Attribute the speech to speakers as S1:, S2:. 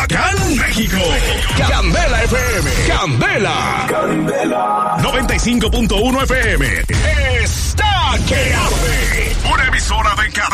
S1: Can México. Candela FM. Candela. 95.1 FM. Está que arde. Una emisora de Cadena